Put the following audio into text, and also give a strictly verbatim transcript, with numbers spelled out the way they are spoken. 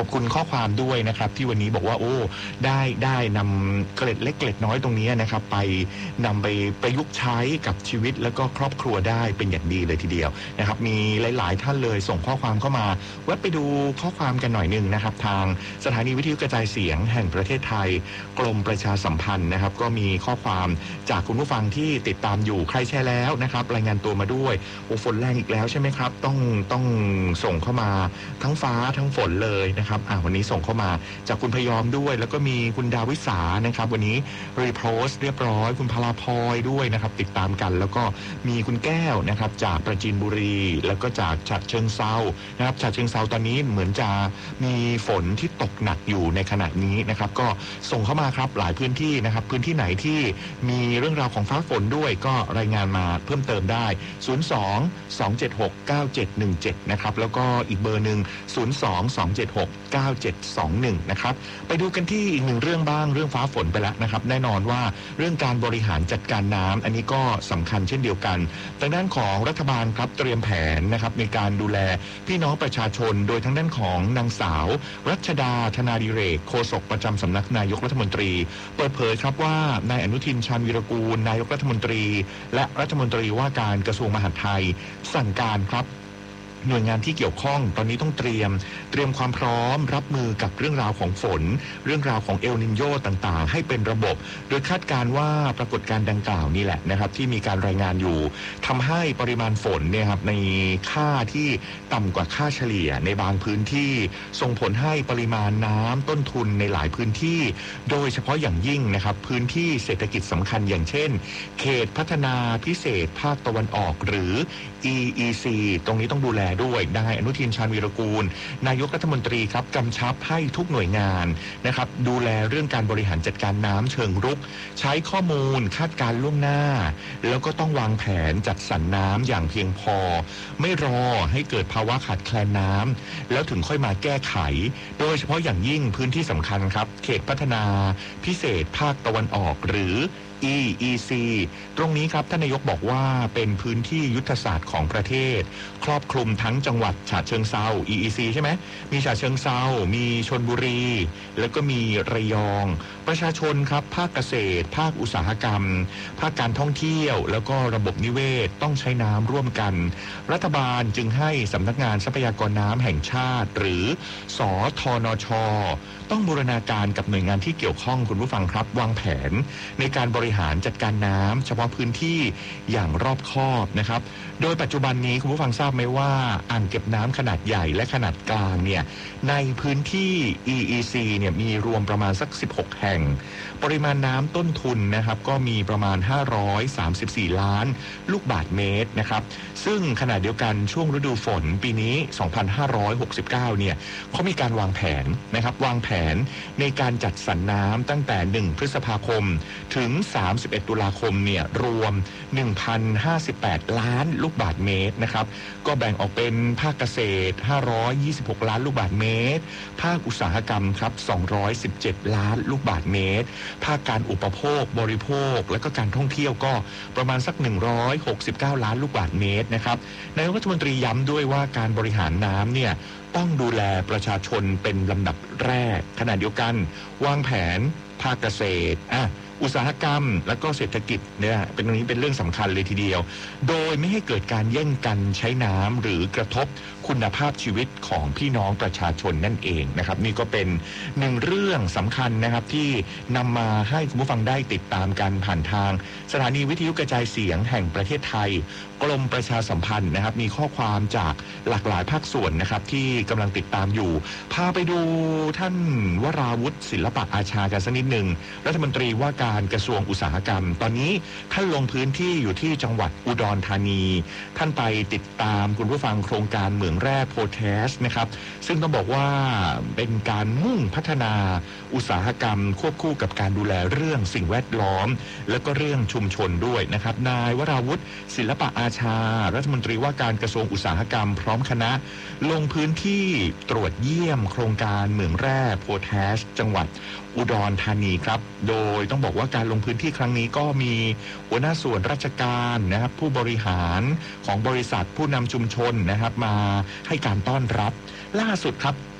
คุณข้อความด้วยนะครับที่วันนี้บอกว่าโอ้ได้ได้นำเกล็ดเล็กเกล็ดน้อยตรงนี้นะครับไปนำไปประยุกต์ใช้กับชีวิตแล้วก็ครอบครัวได้เป็นอย่างดีเลยทีเดียวนะครับมีหลายๆท่านเลยส่งข้อความเข้ามาแวะไปดูข้อความกันหน่อยนึงนะครับทางสถานีวิทยุกระจายเสียงแห่งประเทศไทยกรมประชาสัมพันธ์นะครับก็มีข้อความจากคุณผู้ฟังที่ติดตามอยู่ใครแชร์แล้วนะครับรายงานตัวมาด้วยโอ้ฝนแรงอีกแล้วใช่ไหมครับต้องต้องส่งเข้ามาทั้งฟ้าทั้งฝนเลยนะครับอ่าวันนี้ส่งเข้ามาจากคุณพยอมด้วยแล้วก็มีคุณดาวิสานะครับวันนี้รีโพสต์เรียบร้อยคุณพลาพลอยด้วยนะครับติดตามกันแล้วก็มีคุณแก้วนะครับจากประจีนบุรีแล้วก็จากฉะเชิงเทรานะครับฉะเชิงเทราตอนนี้เหมือนจะมีฝนที่ตกหนักอยู่ในขณะนี้นะครับก็ส่งเข้ามาครับหลายพื้นที่นะครับพื้นที่ไหนที่มีเรื่องราวของฟ้าฝนด้วยก็รายงานมาเพิ่มเติมได้ศูนย์ สอง สอง เจ็ด หก เก้า เจ็ด หนึ่ง เจ็ดนะครับแล้วก็อีกเบอร์หนึ่งศูนย์ สอง สอง เจ็ด หก เก้า เจ็ด สอง หนึ่งนะครับไปดูกันที่อีกหนึ่งเรื่องบ้างเรื่องฟ้าฝนไปแล้วนะครับแน่นอนว่าเรื่องการบริหารจัดการน้ำอันนี้ก็สำคัญเช่นเดียวกันทางด้านของรัฐบาลครับเตรียมแผนนะครับในการดูแลพี่น้องประชาชนโดยทางด้านของนางสาวรัชดาธนาดิเรกโฆษกประจำสำนักนายกรัฐมนตรีเปิดเผยครับว่านายอนุทินชาญวีรกูลนายกรัฐมนตรีและรัฐมนตรีว่าการกระทรวงมหาดไทยสั่งการครับหน่วยงานที่เกี่ยวข้องตอนนี้ต้องเตรียมเตรียมความพร้อมรับมือกับเรื่องราวของฝนเรื่องราวของเอลนิโญต่างๆให้เป็นระบบโดยคาดการณ์ว่าปรากฏการณ์ดังกล่าวนี่แหละนะครับที่มีการรายงานอยู่ทำให้ปริมาณฝนเนี่ยครับในค่าที่ต่ำกว่าค่าเฉลี่ยในบางพื้นที่ส่งผลให้ปริมาณน้ำต้นทุนในหลายพื้นที่โดยเฉพาะอย่างยิ่งนะครับพื้นที่เศรษฐกิจสำคัญอย่างเช่นเขตพัฒนาพิเศษภาคตะวันออกหรือ อี อี ซี ตรงนี้ต้องดูแลด้วยนายอนุทินชาญวีรกูลนายกรัฐมนตรีครับกำชับให้ทุกหน่วยงานนะครับดูแลเรื่องการบริหารจัดการน้ำเชิงรุกใช้ข้อมูลคาดการณ์ล่วงหน้าแล้วก็ต้องวางแผนจัดสรรน้ำอย่างเพียงพอไม่รอให้เกิดภาวะขาดแคลนน้ำแล้วถึงค่อยมาแก้ไขโดยเฉพาะอย่างยิ่งพื้นที่สำคัญครับเขตพัฒนาพิเศษภาคตะวันออกหรือ อี อี ซี ตรงนี้ครับท่านนายกบอกว่าเป็นพื้นที่ยุทธศาสตร์ของประเทศครอบคลุมทั้งจังหวัดฉะเชิงเทรา อี อี ซี ใช่ไหมมีฉะเชิงเทรามีชลบุรีแล้วก็มีระยองประชาชนครับภาคเกษตรภาคอุตสาหกรรมภาคการท่องเที่ยวแล้วก็ระบบนิเวศต้องใช้น้ำร่วมกันรัฐบาลจึงให้สำนักงานทรัพยากรน้ำแห่งชาติหรือสทนชต้องบูรณาการกับหน่วยงานที่เกี่ยวข้องคุณผู้ฟังครับวางแผนในการบริหารจัดการน้ำเฉพาะพื้นที่อย่างรอบคอบนะครับโดยปัจจุบันนี้คุณผู้ฟังทราบไหมว่าอ่างเก็บน้ำขนาดใหญ่และขนาดกลางเนี่ยในพื้นที่ อี อี ซี เนี่ยมีรวมประมาณสักสิบหกแห่งปริมาณน้ำต้นทุนนะครับก็มีประมาณห้าร้อยสามสิบสี่ล้านลูกบาศก์เมตรนะครับซึ่งขณะเดียวกันช่วงฤดูฝนปีนี้สองพันห้าร้อยหกสิบเก้าเนี่ยเขามีการวางแผนนะครับวางแผนในการจัดสรรน้ำตั้งแต่หนึ่งพฤษภาคมถึงสามสิบเอ็ดตุลาคมเนี่ยรวม หนึ่งพันห้าสิบแปดล้านลูกบาศก์เมตรนะครับก็แบ่งออกเป็นภาคเกษตรห้าร้อยยี่สิบหกล้านลูกบาศก์เมตรภาคอุตสาหกรรมครับสองร้อยสิบเจ็ดล้านลูกบาศก์เมตรภาคการอุปโภคบริโภคและก็การท่องเที่ยวก็ประมาณสักหนึ่งร้อยหกสิบเก้าล้านลูกบาศก์เมตรนะครับนายกรัฐมนตรีย้ำด้วยว่าการบริหารน้ำเนี่ยต้องดูแลประชาชนเป็นลำดับแรกขณะเดียวกันวางแผนภาคเกษตรอ่ะอุตสาหกรรมและก็เศรษฐกิจเนี่ยเป็นตรงนี้เป็นเรื่องสำคัญเลยทีเดียวโดยไม่ให้เกิดการแย่งกันใช้น้ำหรือกระทบคุณภาพชีวิตของพี่น้องประชาชนนั่นเองนะครับนี่ก็เป็นหนึ่งเรื่องสำคัญนะครับที่นำมาให้คุณผู้ฟังได้ติดตามกันผ่านทางสถานีวิทยุกระจายเสียงแห่งประเทศไทยกรมประชาสัมพันธ์นะครับมีข้อความจากหลากหลายภาคส่วนนะครับที่กำลังติดตามอยู่พาไปดูท่านวราวุฒิศิลปะอาชากันสักนิดหนึ่งรัฐมนตรีว่าการกระทรวงอุตสาหกรรมตอนนี้ท่านลงพื้นที่อยู่ที่จังหวัดอุดรธานีท่านไปติดตามคุณผู้ฟังโครงการเหมืองแร่โพแทสนะครับซึ่งต้องบอกว่าเป็นการมุ่งพัฒนาอุตสาหกรรมควบคู่กับการดูแลเรื่องสิ่งแวดล้อมและก็เรื่องชุมชนด้วยนะครับนายวราวุฒิศิลปะอาชารัฐมนตรีว่าการกระทรวงอุตสาหกรรมพร้อมคณะลงพื้นที่ตรวจเยี่ยมโครงการเหมืองแร่โพแทสจังหวัดอุดรธานีครับโดยต้องบอกว่าการลงพื้นที่ครั้งนี้ก็มีหัวหน้าส่วนราชการนะครับผู้บริหารของบริษัทผู้นำชุมชนนะครับมาให้การต้อนรับล่าสุดครับ